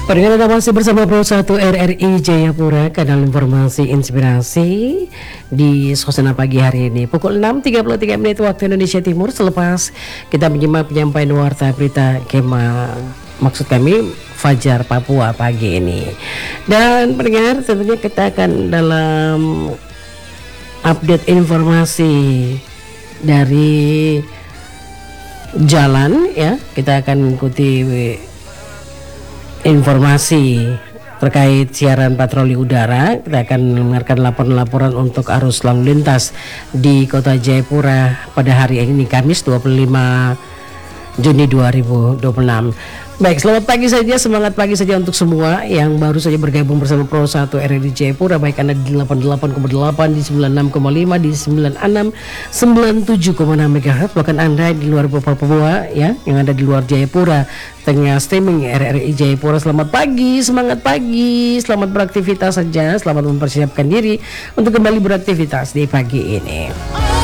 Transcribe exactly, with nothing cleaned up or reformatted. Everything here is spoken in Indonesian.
Pendengar Anda masih bersama Pro satu R R I Jayapura, kanal informasi inspirasi di suasana pagi hari ini pukul enam tiga puluh tiga menit waktu Indonesia Timur. Selepas kita menyimak penyampaian warta berita Kema, maksud kami Fajar Papua pagi ini. Dan pendengar, tentunya kita akan dalam update informasi dari jalan ya. Kita akan mengikuti informasi terkait siaran patroli udara. Kita akan mendengarkan laporan-laporan untuk arus lalu lintas di Kota Jayapura pada hari ini Kamis dua puluh lima Juni dua ribu dua puluh enam. Baik, selamat pagi saja, semangat pagi saja untuk semua yang baru saja bergabung bersama Pro satu R R I Jayapura, baik Anda di delapan puluh delapan koma delapan, di sembilan puluh enam koma lima, di sembilan puluh enam sembilan puluh tujuh koma enam megahertz, bahkan Anda di luar Papua ya, yang ada di luar Jayapura, tengah streaming R R I Jayapura. Selamat pagi, semangat pagi, selamat beraktivitas saja, selamat mempersiapkan diri untuk kembali beraktivitas di pagi ini.